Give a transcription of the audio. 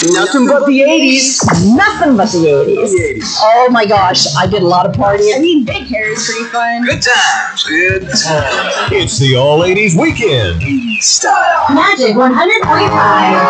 Nothing but the 80s. Nothing but the 80s. Oh my gosh, I did a lot of partying. I mean, big hair is pretty fun. Good times. Good times. It's the All 80s Weekend. 80s style. Magic 100.5.